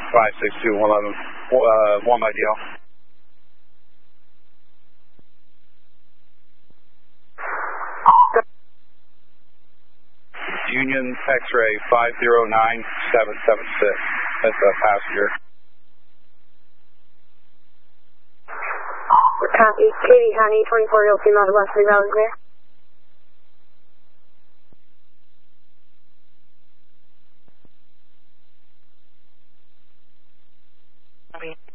56211, 1 by DL. Union X-ray 509776. That's a passenger. Copy. Katie Honey, 24-year-old female, the last 3 miles clear. Copy.